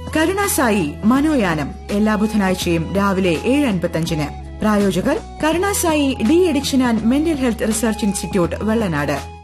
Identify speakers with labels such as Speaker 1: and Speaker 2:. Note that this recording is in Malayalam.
Speaker 1: കരുണാസായി മനോയാനം എല്ലാ ബുധനാഴ്ചയും രാവിലെ 7:55. പ്രായോജകർ Karunasai de addiction and mental health research institute Vellanad.